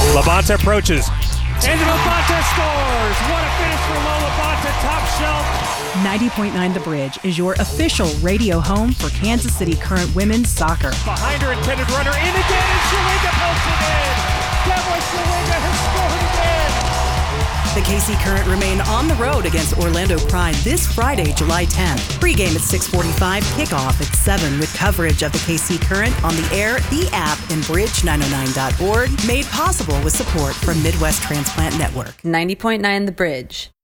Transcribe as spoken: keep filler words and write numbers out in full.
Labonte approaches. And Labonte scores! What a finish for Lo Labonte, top shelf. ninety point nine The Bridge is your official radio home for Kansas City Current women's soccer. Behind her intended runner, in again, and Shawinga pokes it in. Deborah Shawinga has scored again. The K C Current remain on the road against Orlando Pride this Friday, July tenth. Pre-game at six forty-five, kickoff at seven with coverage of the K C Current on the air, the app, and bridge nine oh nine dot org. Made possible with support from Midwest Transplant Network. ninety point nine The Bridge.